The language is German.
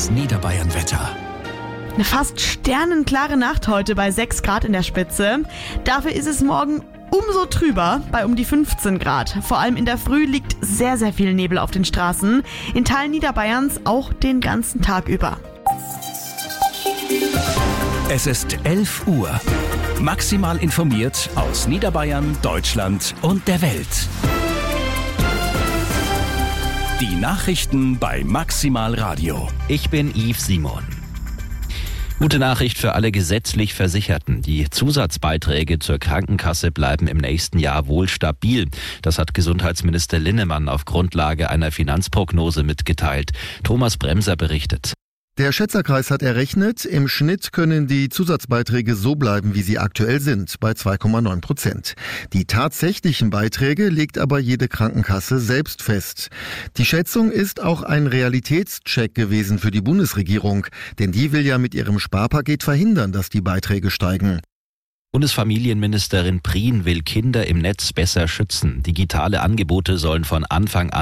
Das Niederbayern-Wetter. Eine fast sternenklare Nacht heute bei 6 Grad in der Spitze. Dafür ist es morgen umso trüber bei um die 15 Grad. Vor allem in der Früh liegt sehr, sehr viel Nebel auf den Straßen. In Teilen Niederbayerns auch den ganzen Tag über. Es ist 11 Uhr. Maximal informiert aus Niederbayern, Deutschland und der Welt. Die Nachrichten bei Maximal Radio. Ich bin Yves Simon. Gute Nachricht für alle gesetzlich Versicherten. Die Zusatzbeiträge zur Krankenkasse bleiben im nächsten Jahr wohl stabil. Das hat Gesundheitsminister Linnemann auf Grundlage einer Finanzprognose mitgeteilt. Thomas Bremser berichtet. Der Schätzerkreis hat errechnet, im Schnitt können die Zusatzbeiträge so bleiben, wie sie aktuell sind, bei 2,9%. Die tatsächlichen Beiträge legt aber jede Krankenkasse selbst fest. Die Schätzung ist auch ein Realitätscheck gewesen für die Bundesregierung, denn die will ja mit ihrem Sparpaket verhindern, dass die Beiträge steigen. Bundesfamilienministerin Prien will Kinder im Netz besser schützen. Digitale Angebote sollen von Anfang an